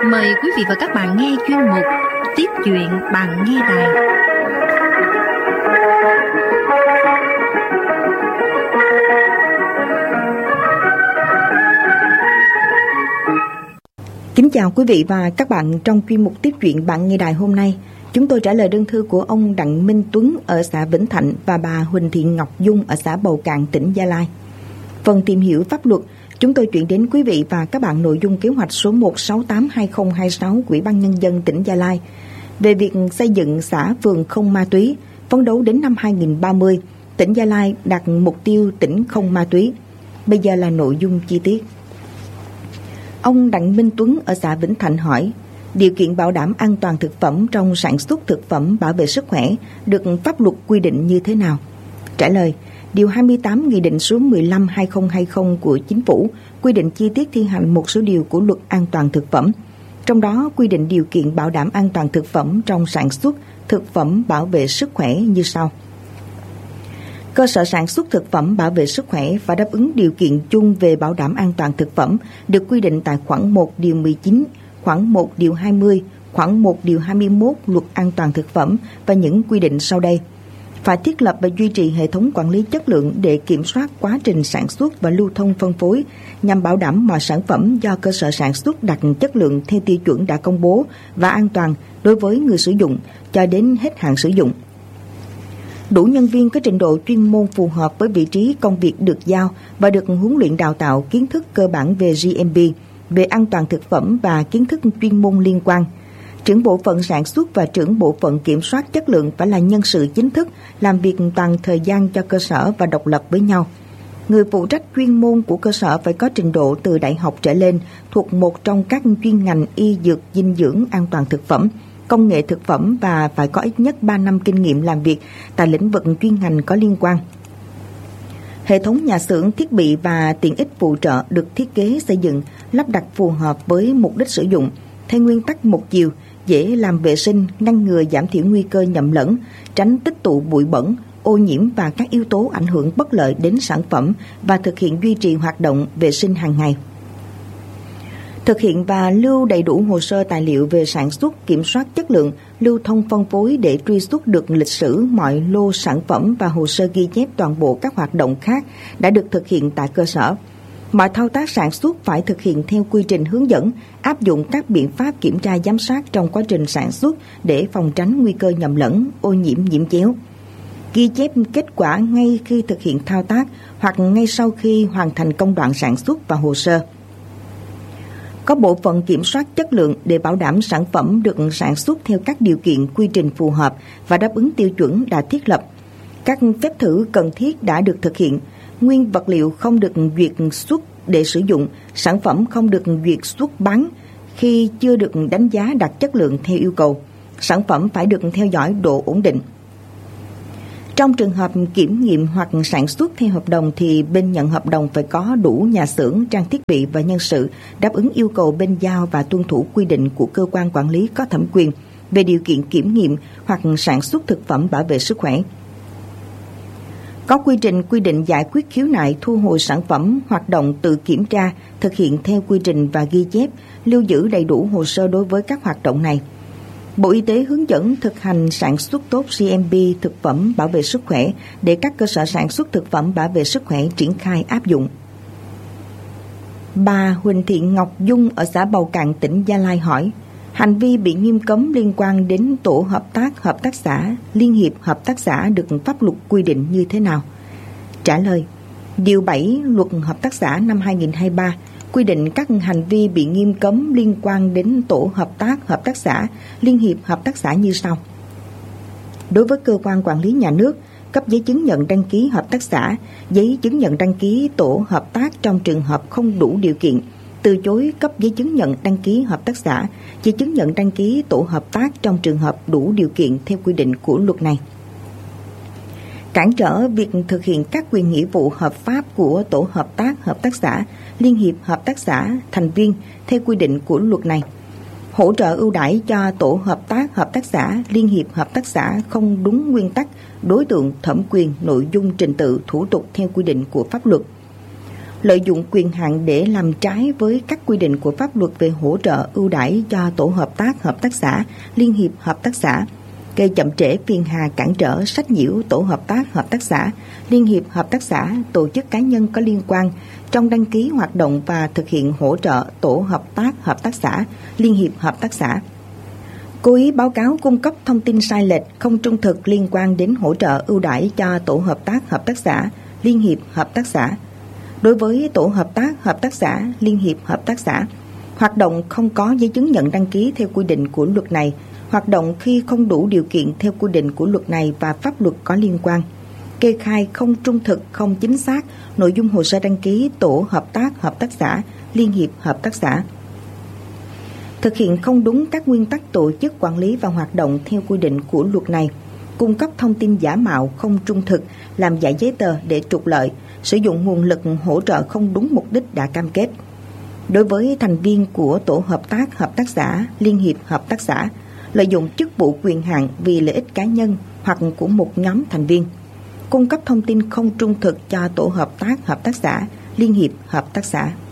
Mời quý vị và các bạn nghe chuyên mục Tiếp chuyện bạn nghe đài. Kính chào quý vị và các bạn. Trong chuyên mục Tiếp chuyện bạn nghe đài hôm nay, chúng tôi trả lời đơn thư của ông Đặng Minh Tuấn ở xã Vĩnh Thạnh và bà Huỳnh Thị Ngọc Dung ở xã Bầu Cạn, tỉnh Gia Lai. Phần tìm hiểu pháp luật, chúng tôi chuyển đến quý vị và các bạn nội dung kế hoạch số 168/2026 của Ủy ban Nhân dân tỉnh Gia Lai về việc xây dựng xã phường không ma túy, phấn đấu đến năm 2030, tỉnh Gia Lai đặt mục tiêu tỉnh không ma túy. Bây giờ là nội dung chi tiết. Ông Đặng Minh Tuấn ở xã Vĩnh Thạnh hỏi, điều kiện bảo đảm an toàn thực phẩm trong sản xuất thực phẩm bảo vệ sức khỏe được pháp luật quy định như thế nào? Trả lời, Điều 28 Nghị định số 15/2020 của Chính phủ quy định chi tiết thi hành một số điều của Luật An toàn thực phẩm. Trong đó quy định điều kiện bảo đảm an toàn thực phẩm trong sản xuất thực phẩm bảo vệ sức khỏe như sau. Cơ sở sản xuất thực phẩm bảo vệ sức khỏe phải đáp ứng điều kiện chung về bảo đảm an toàn thực phẩm được quy định tại khoản 1 điều 19, khoản 1 điều 20, khoản 1 điều 21 Luật An toàn thực phẩm và những quy định sau đây. Phải thiết lập và duy trì hệ thống quản lý chất lượng để kiểm soát quá trình sản xuất và lưu thông phân phối nhằm bảo đảm mọi sản phẩm do cơ sở sản xuất đạt chất lượng theo tiêu chuẩn đã công bố và an toàn đối với người sử dụng cho đến hết hạn sử dụng. Đủ nhân viên có trình độ chuyên môn phù hợp với vị trí công việc được giao và được huấn luyện đào tạo kiến thức cơ bản về GMP, về an toàn thực phẩm và kiến thức chuyên môn liên quan. Trưởng bộ phận sản xuất và trưởng bộ phận kiểm soát chất lượng phải là nhân sự chính thức, làm việc toàn thời gian cho cơ sở và độc lập với nhau. Người phụ trách chuyên môn của cơ sở phải có trình độ từ đại học trở lên thuộc một trong các chuyên ngành y dược, dinh dưỡng, an toàn thực phẩm, công nghệ thực phẩm và phải có ít nhất 3 năm kinh nghiệm làm việc tại lĩnh vực chuyên ngành có liên quan. Hệ thống nhà xưởng, thiết bị và tiện ích phụ trợ được thiết kế xây dựng, lắp đặt phù hợp với mục đích sử dụng, theo nguyên tắc một chiều, dễ làm vệ sinh, ngăn ngừa giảm thiểu nguy cơ nhầm lẫn, tránh tích tụ bụi bẩn, ô nhiễm và các yếu tố ảnh hưởng bất lợi đến sản phẩm và thực hiện duy trì hoạt động vệ sinh hàng ngày. Thực hiện và lưu đầy đủ hồ sơ tài liệu về sản xuất, kiểm soát chất lượng, lưu thông phân phối để truy xuất được lịch sử mọi lô sản phẩm và hồ sơ ghi chép toàn bộ các hoạt động khác đã được thực hiện tại cơ sở. Mọi thao tác sản xuất phải thực hiện theo quy trình hướng dẫn, áp dụng các biện pháp kiểm tra giám sát trong quá trình sản xuất để phòng tránh nguy cơ nhầm lẫn, ô nhiễm, nhiễm chéo. Ghi chép kết quả ngay khi thực hiện thao tác hoặc ngay sau khi hoàn thành công đoạn sản xuất và hồ sơ. Có bộ phận kiểm soát chất lượng để bảo đảm sản phẩm được sản xuất theo các điều kiện quy trình phù hợp và đáp ứng tiêu chuẩn đã thiết lập. Các phép thử cần thiết đã được thực hiện. Nguyên vật liệu không được duyệt xuất để sử dụng, sản phẩm không được duyệt xuất bán khi chưa được đánh giá đạt chất lượng theo yêu cầu. Sản phẩm phải được theo dõi độ ổn định. Trong trường hợp kiểm nghiệm hoặc sản xuất theo hợp đồng thì bên nhận hợp đồng phải có đủ nhà xưởng, trang thiết bị và nhân sự đáp ứng yêu cầu bên giao và tuân thủ quy định của cơ quan quản lý có thẩm quyền về điều kiện kiểm nghiệm hoặc sản xuất thực phẩm bảo vệ sức khỏe. Có quy trình quy định giải quyết khiếu nại, thu hồi sản phẩm, hoạt động tự kiểm tra, thực hiện theo quy trình và ghi chép, lưu giữ đầy đủ hồ sơ đối với các hoạt động này. Bộ Y tế hướng dẫn thực hành sản xuất tốt GMP thực phẩm bảo vệ sức khỏe để các cơ sở sản xuất thực phẩm bảo vệ sức khỏe triển khai áp dụng. Bà Huỳnh Thị Ngọc Dung ở xã Bầu Cạn, tỉnh Gia Lai hỏi, hành vi bị nghiêm cấm liên quan đến tổ hợp tác xã, liên hiệp hợp tác xã được pháp luật quy định như thế nào? Trả lời, Điều 7 Luật Hợp tác xã năm 2023 quy định các hành vi bị nghiêm cấm liên quan đến tổ hợp tác xã, liên hiệp hợp tác xã như sau. Đối với cơ quan quản lý nhà nước, cấp giấy chứng nhận đăng ký hợp tác xã, giấy chứng nhận đăng ký tổ hợp tác trong trường hợp không đủ điều kiện, từ chối cấp giấy chứng nhận đăng ký hợp tác xã, giấy chứng nhận đăng ký tổ hợp tác trong trường hợp đủ điều kiện theo quy định của luật này. Cản trở việc thực hiện các quyền nghĩa vụ hợp pháp của tổ hợp tác xã, liên hiệp hợp tác xã, thành viên theo quy định của luật này. Hỗ trợ ưu đãi cho tổ hợp tác xã, liên hiệp hợp tác xã không đúng nguyên tắc, đối tượng, thẩm quyền, nội dung, trình tự, thủ tục theo quy định của pháp luật. lợi dụng quyền hạn để làm trái với các quy định của pháp luật về hỗ trợ ưu đãi cho tổ hợp tác xã, liên hiệp hợp tác xã, gây chậm trễ, phiền hà, cản trở, sách nhiễu tổ hợp tác xã, liên hiệp hợp tác xã, tổ chức cá nhân có liên quan trong đăng ký hoạt động và thực hiện hỗ trợ tổ hợp tác xã, liên hiệp hợp tác xã. Cố ý báo cáo cung cấp thông tin sai lệch, không trung thực liên quan đến hỗ trợ ưu đãi cho tổ hợp tác xã, liên hiệp hợp tác xã. Đối với tổ hợp tác xã, liên hiệp hợp tác xã, hoạt động không có giấy chứng nhận đăng ký theo quy định của luật này, hoạt động khi không đủ điều kiện theo quy định của luật này và pháp luật có liên quan, kê khai không trung thực, không chính xác nội dung hồ sơ đăng ký tổ hợp tác xã, liên hiệp hợp tác xã, thực hiện không đúng các nguyên tắc tổ chức, quản lý và hoạt động theo quy định của luật này, cung cấp thông tin giả mạo, không trung thực, làm giả giấy tờ để trục lợi, sử dụng nguồn lực hỗ trợ không đúng mục đích đã cam kết. Đối với thành viên của tổ hợp tác xã, liên hiệp hợp tác xã, lợi dụng chức vụ quyền hạn vì lợi ích cá nhân hoặc của một nhóm thành viên, cung cấp thông tin không trung thực cho tổ hợp tác xã, liên hiệp hợp tác xã.